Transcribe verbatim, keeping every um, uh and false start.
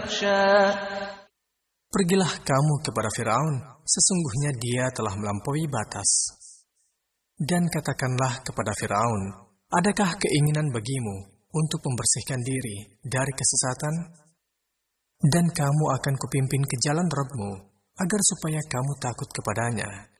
يخشى. Pergilah kamu kepada Firaun, sesungguhnya dia telah melampaui batas. Dan katakanlah kepada Firaun, adakah keinginan bagimu untuk membersihkan diri dari kesesatan? Dan kamu akan kupimpin ke jalan Rabb-Mu, agar supaya kamu takut kepadanya